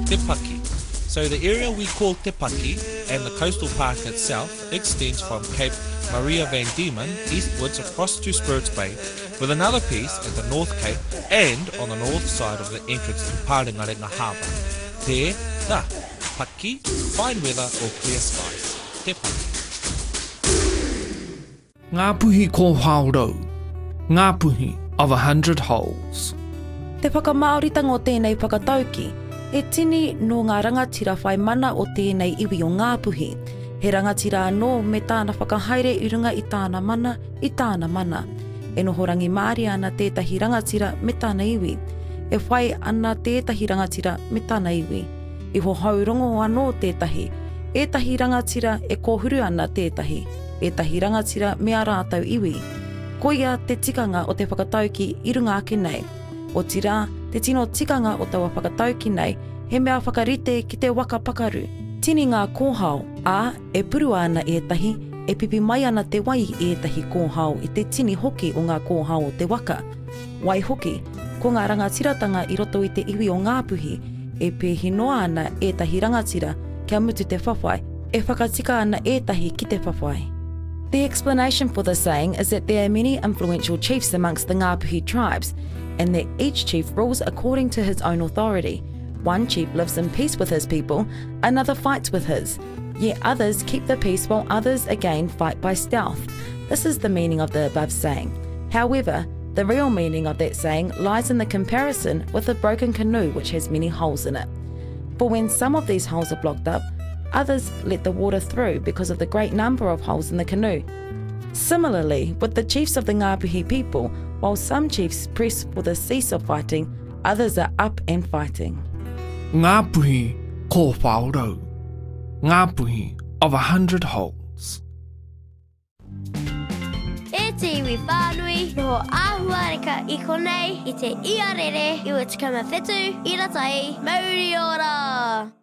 Te Paki. So the area we call Te Paki and the coastal park itself extends from Cape Maria van Diemen eastwards across to Spirits Bay, with another piece at the North Cape and on the north side of the entrance to Parengarenga Harbour. Te da, Paki, fine weather or clear skies. Te Paki. Ngāpuhi ko Whaorau. Ngāpuhi of 100 holes. Te whakamaorita ngō tēnei whakatauki, e tini no ngā rangatira whai mana o tēnei iwi o Ngāpuhi. He rangatira anō me tāna whakahaere i runga i tāna mana, E noho rangi Māori ana tētahi rangatira me tāna iwi. E whai ana tētahi rangatira me tāna iwi. I ho haurongo anō tētahi. Ētahi rangatira e kōhuru ana tētahi. Ētahi rangatira me a rātau iwi. Ko ia te tikanga o te whakatauki i runga ake nei. O tira, te tino tikanga o taua whakatauki nei, he mea whakarite ki te waka pakaru. Tini ngā kōhao, ā, e puru ana ētahi, e pipi mai ana te wai i ētahi kōhao i te tini hoki o ngā kōhao o te waka. Wai hoki, ko ngā rangatiratanga i roto i te iwi o Ngāpuhi, e pēhi noa ana ētahi rangatira kia mutu te whawhai, e whakatika ana ētahi ki te whawhai. The explanation for the saying is that there are many influential chiefs amongst the Ngāpuhi tribes, and that each chief rules according to his own authority. One chief lives in peace with his people, another fights with his, yet others keep the peace while others again fight by stealth. This is the meaning of the above saying. However, the real meaning of that saying lies in the comparison with a broken canoe which has many holes in it. For when some of these holes are blocked up, others let the water through because of the great number of holes in the canoe. Similarly, with the chiefs of the Ngāpuhi people, while some chiefs press for the cease of fighting, others are up and fighting. Ngāpuhi ko Whaorau. Ngāpuhi of 100 holes. E te iwi whānui, noho āhuareka I konei, I te iarere, I ua tikama whetu, I ratai, mauri ora!